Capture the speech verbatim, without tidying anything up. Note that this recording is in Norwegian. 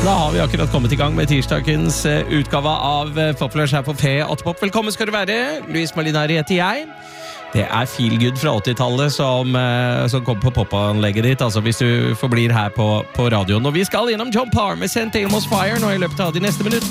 Da har vi akkurat kommet i gang med tirsdagens uh, utgave av uh, Popflush her på P åtte Pop. Velkommen skal du være. Luis Molinari heter jeg. Det er Feel Good fra åttitallet som, uh, som kommer på popanlegget ditt, altså hvis du forblir her på, på radioen. Og vi skal gjennom John Parr med Saint Elmo's Fire nå i løpet av de neste minuttene.